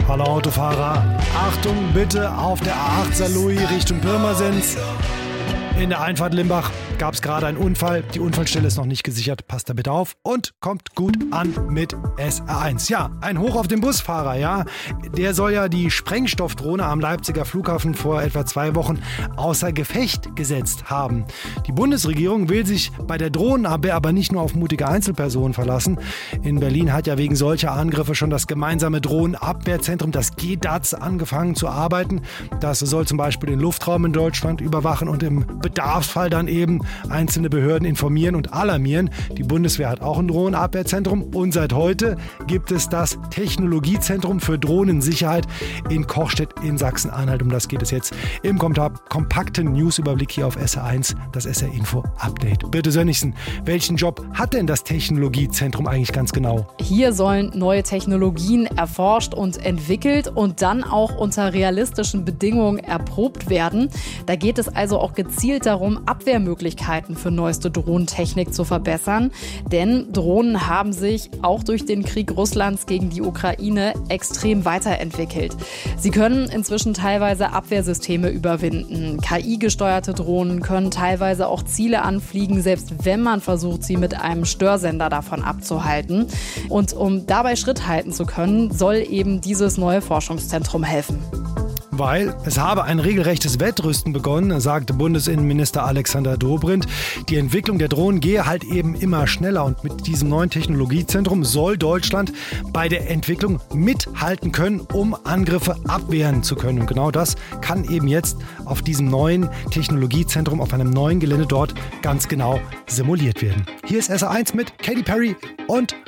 Hallo Autofahrer, Achtung bitte auf der A8 Saarlouis Richtung Pirmasens. In der Einfahrt Limbach gab es gerade einen Unfall. Die Unfallstelle ist noch nicht gesichert. Passt da bitte auf und kommt gut an mit SR1. Ja, ein Hoch auf den Busfahrer, ja. Der soll ja die Sprengstoffdrohne am Leipziger Flughafen vor etwa 2 Wochen außer Gefecht gesetzt haben. Die Bundesregierung will sich bei der Drohnenabwehr aber nicht nur auf mutige Einzelpersonen verlassen. In Berlin hat ja wegen solcher Angriffe schon das gemeinsame Drohnenabwehrzentrum, das GDAZ, angefangen zu arbeiten. Das soll zum Beispiel den Luftraum in Deutschland überwachen und im Bedarfsfall dann eben einzelne Behörden informieren und alarmieren. Die Bundeswehr hat auch ein Drohnenabwehrzentrum und seit heute gibt es das Technologiezentrum für Drohnensicherheit in Kochstedt in Sachsen-Anhalt. Um das geht es jetzt im kompakten Newsüberblick hier auf SR1, das SR Info Update. Bitte Sönnigsen, welchen Job hat denn das Technologiezentrum eigentlich ganz genau? Hier sollen neue Technologien erforscht und entwickelt und dann auch unter realistischen Bedingungen erprobt werden. Da geht es also auch gezielt darum, Abwehrmöglichkeiten für neueste Drohnentechnik zu verbessern. Denn Drohnen haben sich auch durch den Krieg Russlands gegen die Ukraine extrem weiterentwickelt. Sie können inzwischen teilweise Abwehrsysteme überwinden. KI-gesteuerte Drohnen können teilweise auch Ziele anfliegen, selbst wenn man versucht, sie mit einem Störsender davon abzuhalten. Und um dabei Schritt halten zu können, soll eben dieses neue Forschungszentrum helfen. Weil es habe ein regelrechtes Wettrüsten begonnen, sagte Bundesinnenminister Alexander Dobrindt. Die Entwicklung der Drohnen gehe halt eben immer schneller und mit diesem neuen Technologiezentrum soll Deutschland bei der Entwicklung mithalten können, um Angriffe abwehren zu können. Und genau das kann eben jetzt auf diesem neuen Technologiezentrum, auf einem neuen Gelände dort ganz genau simuliert werden. Hier ist SR1 mit Katy Perry und